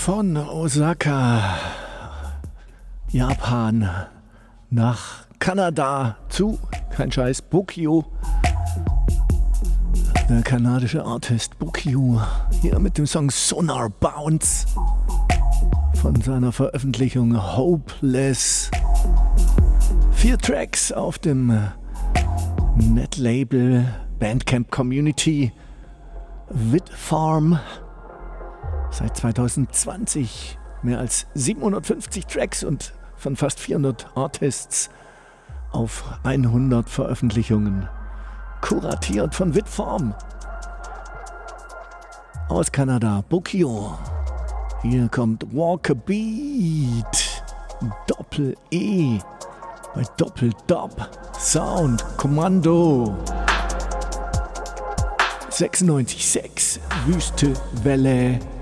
Von Osaka, Japan, nach Kanada zu, kein Scheiß, Bokyo. Der kanadische Artist Bokyo, hier mit dem Song Sonar Bounce von seiner Veröffentlichung Hopeless. 4 Tracks auf dem Netlabel Bandcamp Community Witfarm. Seit 2020 mehr als 750 Tracks und von fast 400 Artists auf 100 Veröffentlichungen. Kuratiert von Witfarm. Aus Kanada, Bokyo. Hier kommt Walk a Beat. Doppel-E. Bei Doppel-Dub. Sound. Kommando. 96,6. Wüste Welle.